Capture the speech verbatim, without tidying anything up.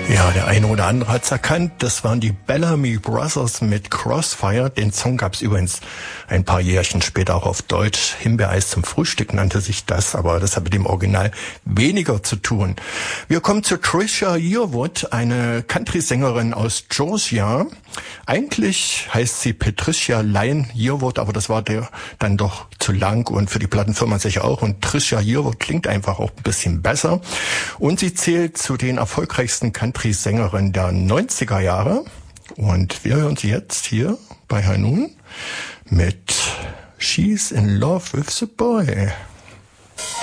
Ja, der eine oder andere hat's erkannt. Das waren die Bellamy Brothers mit Crossfire. Den Song gab's übrigens ein paar Jährchen später auch auf Deutsch. Himbeereis zum Frühstück nannte sich das, aber das hat mit dem Original weniger zu tun. Wir kommen zu Trisha Yearwood, eine Country-Sängerin aus Georgia. Eigentlich heißt sie Patricia Lynn Yearwood, aber das war der dann doch zu lang und für die Plattenfirma sicher auch. Und Trisha Yearwood klingt einfach auch ein bisschen besser. Und sie zählt zu den erfolgreichsten Country-Sängerinnen der neunziger Jahre. Und wir hören sie jetzt hier bei High Noon mit She's in Love with the Boy.